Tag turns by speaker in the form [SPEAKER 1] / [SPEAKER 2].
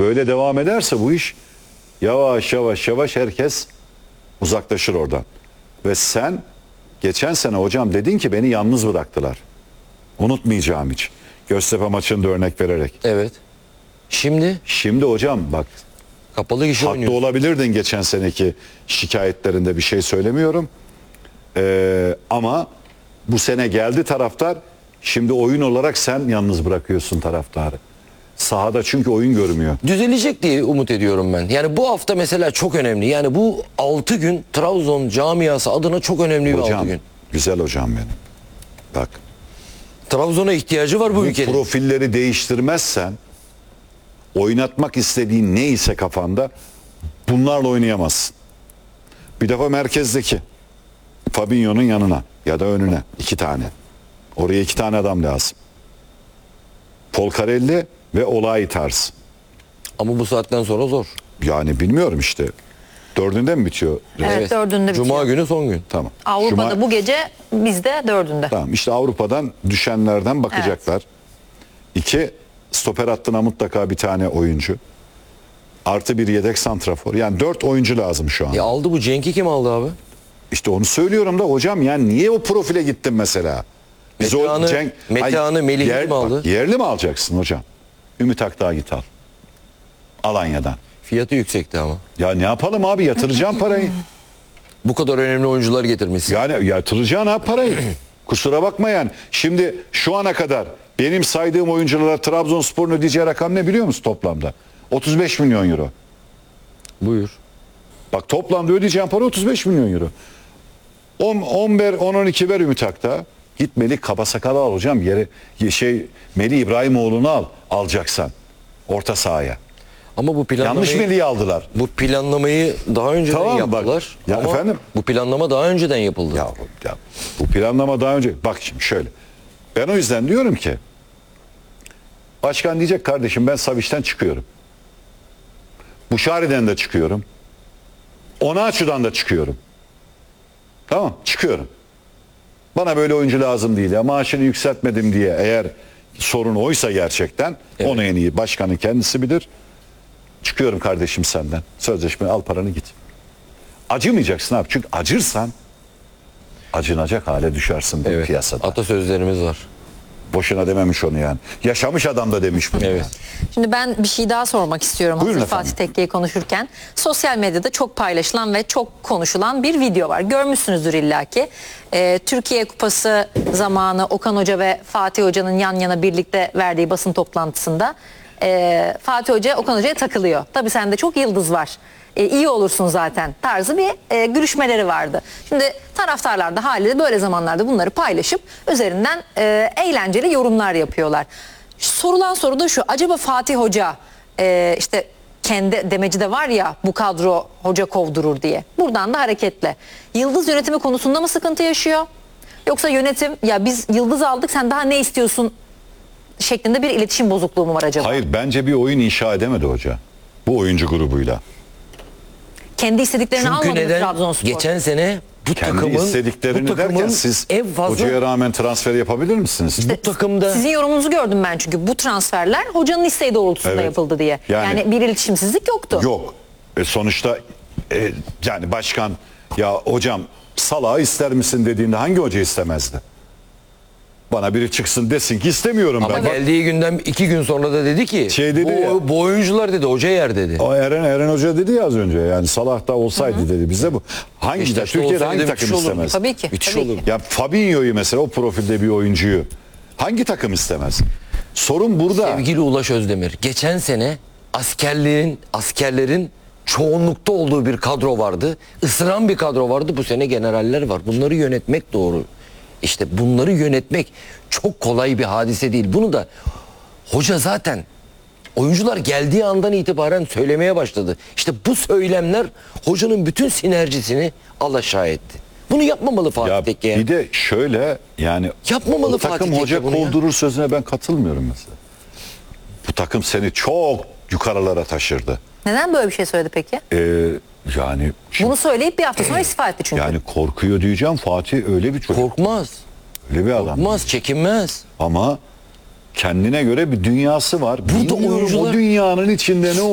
[SPEAKER 1] böyle devam ederse bu iş yavaş yavaş herkes uzaklaşır oradan. Ve sen geçen sene hocam dedin ki beni yalnız bıraktılar. Unutmayacağım hiç. Göztepe maçında örnek vererek.
[SPEAKER 2] Evet. Şimdi
[SPEAKER 1] Hocam bak
[SPEAKER 2] kapalı kişi
[SPEAKER 1] haklı
[SPEAKER 2] oynuyor.
[SPEAKER 1] olabilirdin geçen seneki şikayetlerinde, bir şey söylemiyorum. Ama bu sene geldi taraftar. Şimdi oyun olarak sen yalnız bırakıyorsun taraftarı. Sahada çünkü oyun görmüyor.
[SPEAKER 2] Düzelecek diye umut ediyorum ben. Yani bu hafta mesela çok önemli. Yani bu 6 gün Trabzon camiası adına çok önemli bir 6
[SPEAKER 1] Hocam
[SPEAKER 2] gün.
[SPEAKER 1] güzel hocam benim. Bak
[SPEAKER 2] Trabzon'a ihtiyacı var bu
[SPEAKER 1] bu
[SPEAKER 2] ülkenin.
[SPEAKER 1] profilleri değiştirmezsen oynatmak istediğin neyse kafanda bunlarla oynayamazsın. Bir defa merkezdeki Fabinho'nun yanına ya da önüne 2 tane. Oraya 2 tane adam lazım. Polkarelli ve Olay tarz.
[SPEAKER 2] Ama bu saatten sonra zor.
[SPEAKER 1] Yani bilmiyorum işte. 4'ünde mi bitiyor?
[SPEAKER 3] Evet, 4'ünde bitiyor.
[SPEAKER 2] Cuma günü son gün.
[SPEAKER 1] Tamam.
[SPEAKER 3] Avrupa'da bu gece, bizde 4'ünde.
[SPEAKER 1] Tamam işte Avrupa'dan düşenlerden bakacaklar. 2 stoper hattına mutlaka bir tane oyuncu. Artı bir yedek santrafor. Yani 4 oyuncu lazım şu an.
[SPEAKER 2] Aldı bu Cenk'i kim aldı abi?
[SPEAKER 1] İşte onu söylüyorum da hocam, yani niye o profile gittin mesela?
[SPEAKER 2] Metehan'ı, Melih'i mi aldı?
[SPEAKER 1] Yerli mi alacaksın hocam? Ümit Akdağ git al. Alanya'dan.
[SPEAKER 2] Fiyatı yüksekti ama.
[SPEAKER 1] Ya ne yapalım abi, yatıracağım parayı.
[SPEAKER 2] Bu kadar önemli oyuncular getirmişsin.
[SPEAKER 1] Yani yatıracaksın ha parayı. Kusura bakma yani. Şimdi şu ana kadar benim saydığım oyunculara Trabzonspor'un ödeyeceği rakam ne biliyor musun toplamda? 35 milyon euro.
[SPEAKER 2] Buyur.
[SPEAKER 1] Bak toplamda ödeyeceğim para 35 milyon euro. 10-12 ver Ümit Akdağ. Git Melih Kabasakal'ı al hocam. Melih İbrahimoğlu'nu alacaksan. Orta sahaya.
[SPEAKER 2] Ama bu planlamayı...
[SPEAKER 1] Yanlış Melih'i aldılar.
[SPEAKER 2] Bu planlamayı daha önceden
[SPEAKER 1] Tamam, bak.
[SPEAKER 2] yaptılar.
[SPEAKER 1] Ya
[SPEAKER 2] Ama
[SPEAKER 1] efendim?
[SPEAKER 2] bu planlama daha önceden yapıldı.
[SPEAKER 1] Ya bu planlama daha önce... Bak şimdi şöyle. Ben o yüzden diyorum ki başkan diyecek kardeşim ben Savic'ten çıkıyorum. Buşari'den de çıkıyorum. Onaçu'dan da çıkıyorum. Tamam, çıkıyorum. Bana böyle oyuncu lazım değil ya. Maaşını yükseltmedim diye eğer sorun oysa gerçekten,
[SPEAKER 2] evet,
[SPEAKER 1] onu en iyi başkanın kendisi bilir. Çıkıyorum kardeşim senden. Sözleşme al, paranı git. Acımayacaksın abi. Çünkü acırsan acınacak hale düşersin bu
[SPEAKER 2] Evet.
[SPEAKER 1] piyasada.
[SPEAKER 2] Atasözlerimiz var.
[SPEAKER 1] Boşuna dememiş onu yani. Yaşamış adam da demiş bunu.
[SPEAKER 2] Evet.
[SPEAKER 1] Yani.
[SPEAKER 3] Şimdi ben bir şey daha sormak istiyorum.
[SPEAKER 1] Buyurun
[SPEAKER 3] Hazır
[SPEAKER 1] efendim.
[SPEAKER 3] Fatih Tekke'yi konuşurken. Sosyal medyada çok paylaşılan ve çok konuşulan bir video var. Görmüşsünüzdür illaki. Türkiye Kupası zamanı Okan Hoca ve Fatih Hoca'nın yan yana birlikte verdiği basın toplantısında Fatih Hoca Okan Hoca'ya takılıyor. Tabii sende çok yıldız var. İyi olursun zaten tarzı bir görüşmeleri vardı. Şimdi taraftarlar da haliyle böyle zamanlarda bunları paylaşıp üzerinden eğlenceli yorumlar yapıyorlar. Sorulan soru da şu: acaba Fatih Hoca işte kendi demeci de var ya, bu kadro hoca kovdurur diye. Buradan da hareketle yıldız yönetimi konusunda mı sıkıntı yaşıyor? Yoksa yönetim ya biz yıldız aldık sen daha ne istiyorsun şeklinde bir iletişim bozukluğu mu var acaba?
[SPEAKER 1] Hayır, bence bir oyun inşa edemedi hoca. Bu oyuncu grubuyla.
[SPEAKER 3] Kendi istediklerini
[SPEAKER 2] Çünkü
[SPEAKER 3] almadı mı
[SPEAKER 2] neden?
[SPEAKER 3] Trabzonspor?
[SPEAKER 2] Geçen sene bu
[SPEAKER 1] Kendi
[SPEAKER 2] takımın
[SPEAKER 1] istediklerini derken siz
[SPEAKER 2] en fazla
[SPEAKER 1] hocaya rağmen transfer yapabilir misiniz?
[SPEAKER 2] bu takımda
[SPEAKER 3] Sizin yorumunuzu gördüm ben, çünkü bu transferler hocanın isteği doğrultusunda
[SPEAKER 1] Evet.
[SPEAKER 3] yapıldı diye. Yani bir iletişimsizlik yoktu.
[SPEAKER 1] Yok. Sonuçta yani başkan ya hocam Salah'ı ister misin dediğinde hangi hoca istemezdi? Bana biri çıksın desin ki istemiyorum
[SPEAKER 2] ama
[SPEAKER 1] ben. Bak,
[SPEAKER 2] geldiği günden 2 gün sonra da dedi ki
[SPEAKER 1] Dedi ya,
[SPEAKER 2] bu oyuncular dedi hoca yer dedi.
[SPEAKER 1] o Eren Hoca dedi ya az önce, yani Salah da olsaydı dedi bize bu.
[SPEAKER 2] Beşiktaş'ta
[SPEAKER 1] Türkiye'de
[SPEAKER 2] olsaydı
[SPEAKER 1] hangi
[SPEAKER 2] müthiş
[SPEAKER 1] takım
[SPEAKER 2] olurdu.
[SPEAKER 1] istemez?
[SPEAKER 3] Tabii ki.
[SPEAKER 2] Müthiş
[SPEAKER 3] tabii
[SPEAKER 2] olur.
[SPEAKER 3] ki.
[SPEAKER 1] Ya Fabinho'yu mesela, o profilde bir oyuncuyu hangi takım istemez? Sorun burada.
[SPEAKER 2] Sevgili Ulaş Özdemir, geçen sene askerlerin çoğunlukta olduğu bir kadro vardı. Isıran bir kadro vardı. Bu sene generaller var. Bunları yönetmek doğru. İşte bunları yönetmek çok kolay bir hadise değil. Bunu da hoca zaten oyuncular geldiği andan itibaren söylemeye başladı. İşte bu söylemler hocanın bütün sinerjisini alaşağı etti. Bunu yapmamalı Fatih
[SPEAKER 1] Ya
[SPEAKER 2] Tekke.
[SPEAKER 1] bir de şöyle yani
[SPEAKER 2] Yapmamalı
[SPEAKER 1] o takım
[SPEAKER 2] Fatih Tekke
[SPEAKER 1] hoca
[SPEAKER 2] bunu ya.
[SPEAKER 1] kovdurur sözüne ben katılmıyorum mesela. Bu takım seni çok yukarılara taşırdı.
[SPEAKER 3] Neden böyle bir şey söyledi peki?
[SPEAKER 1] Yani şimdi,
[SPEAKER 3] Bunu söyleyip bir hafta sonra istifa etti çünkü.
[SPEAKER 1] yani korkuyor diyeceğim, Fatih öyle bir çocuk.
[SPEAKER 2] Korkmaz.
[SPEAKER 1] Öyle bir adam.
[SPEAKER 2] Korkmaz, çekinmez.
[SPEAKER 1] Ama kendine göre bir dünyası var.
[SPEAKER 2] Burada
[SPEAKER 1] Bilmiyorum
[SPEAKER 2] oyuncular-
[SPEAKER 1] o dünyanın içinde ne